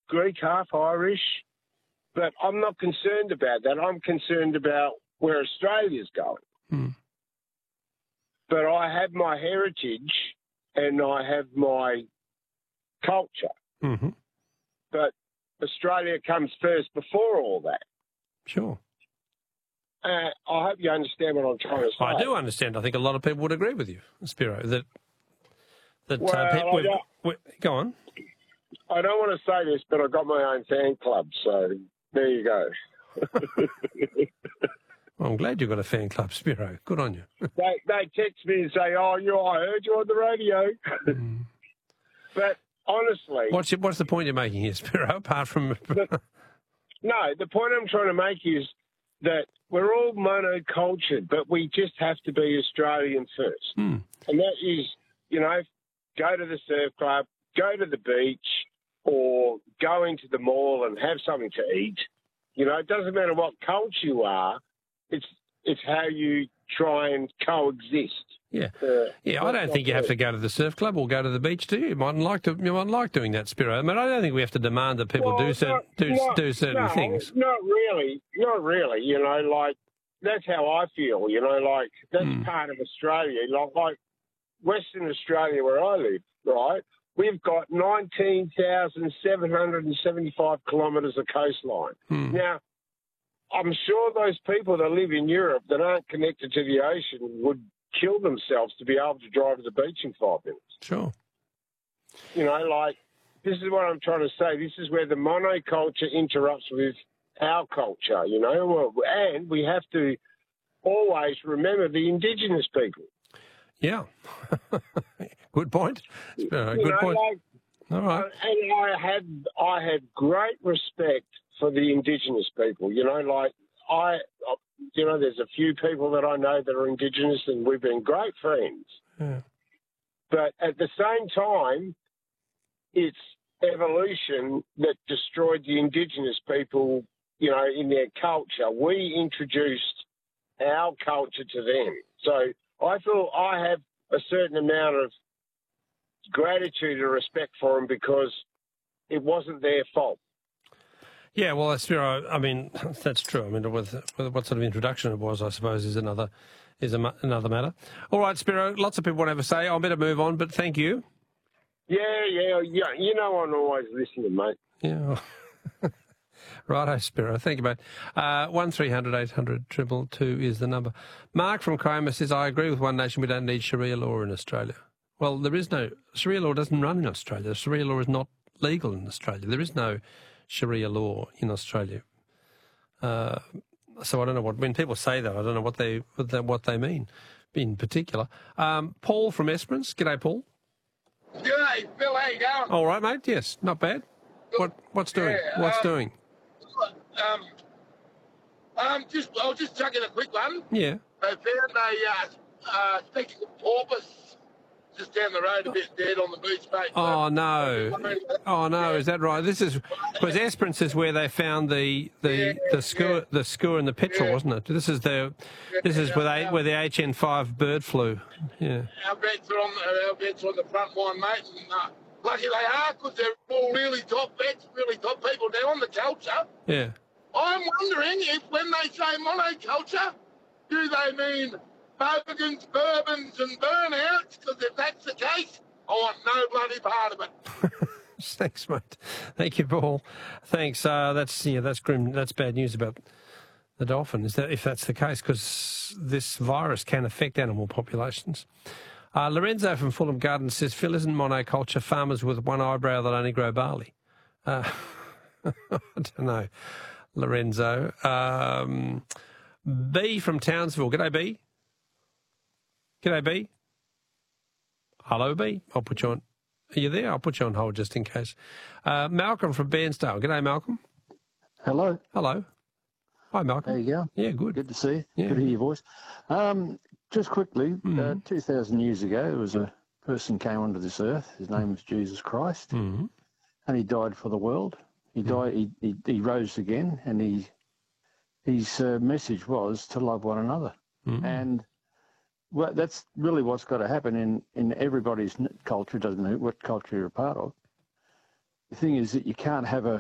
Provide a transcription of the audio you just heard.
Greek, half Irish, but I'm not concerned about that. I'm concerned about where Australia's going. Mm. But I have my heritage and I have my culture. Mm-hmm. But Australia comes first before all that. Sure. I hope you understand what I'm trying to say. I do understand. I think a lot of people would agree with you, Spiro, that Well, go on. I don't want to say this, but I've got my own fan club, so there you go. Well, I'm glad you've got a fan club, Spiro. Good on you. They text me and say, I heard you on the radio. Mm. But honestly... What's the point you're making here, Spiro, apart from... No, the point I'm trying to make is that we're all monocultured, but we just have to be Australian first. Mm. And that is, go to the surf club, go to the beach, or go into the mall and have something to eat. It doesn't matter what culture you are. It's how you try and coexist. Yeah, I don't think you have to go to the surf club or go to the beach, do you? You mightn't like doing that, Spiro. I mean, I don't think we have to demand that people do certain things. Not really. That's how I feel. That's part of Australia. Like Western Australia, where I live, right? We've got 19,775 kilometres of coastline. Mm. Now, I'm sure those people that live in Europe that aren't connected to the ocean would kill themselves to be able to drive to the beach in 5 minutes. Sure. This is what I'm trying to say. This is where the monoculture interrupts with our culture, and we have to always remember the Indigenous people. Yeah. Good point. Good point. All right. And I had great respect for the Indigenous people. There's a few people that I know that are Indigenous, and we've been great friends. Yeah. But at the same time, it's evolution that destroyed the Indigenous people, in their culture. We introduced our culture to them. So I feel I have a certain amount of gratitude and respect for them because it wasn't their fault. Yeah, well, that's true. I mean, that's true. I mean, with what sort of introduction it was, I suppose, is another matter. All right, Spiro, lots of people want to have a say. I better move on, but thank you. Yeah. I'm always listening, mate. Yeah. Righto, Spiro. Thank you, mate. 1300 800 222 is the number. Mark from Cromer says, I agree with One Nation. We don't need Sharia law in Australia. Well, there is no... Sharia law doesn't run in Australia. Sharia law is not legal in Australia. There is no Sharia law in Australia. So I don't know when people say that, I don't know what they mean in particular. Paul from Esperance. G'day, Paul. G'day, Phil. How you going? All right, mate. Yes, not bad. What's doing? What's doing? I was just chucking a quick one. Yeah. They found a spectacled porpoise just down the road, a bit dead on the beach, mate. Oh no! Is that right? This is because Esperance is where they found the skua and the petrel, wasn't it? This is where the HN5 bird flew. Yeah. Our vets are on the front line, mate. And, lucky they are, because they're all really top vets, really top people. They're on the culture. Yeah. I'm wondering if when they say monoculture, do they mean bogans, bourbons and burnouts? Because if that's the case, I want no bloody part of it. Thanks, mate. Thank you, Paul. Thanks. That's grim. That's bad news about the dolphin. If that's the case, because this virus can affect animal populations. Lorenzo from Fulham Gardens says, Phil, isn't monoculture farmers with one eyebrow that only grow barley? I don't know, Lorenzo. B from Townsville. G'day, B. G'day, B. Hello, B. I'll put you on. Are you there? I'll put you on hold just in case. Malcolm from Bairnsdale. G'day, Malcolm. Hello. Hello. Hi, Malcolm. There you go. Yeah, good. Good to see you. Yeah. Good to hear your voice. Just quickly, 2,000 years ago, there was a person came onto this earth. His name was Jesus Christ, and he died for the world. He died. He rose again, and his message was to love one another. And well, that's really what's got to happen in everybody's culture. It doesn't matter what culture you're a part of. The thing is that you can't have a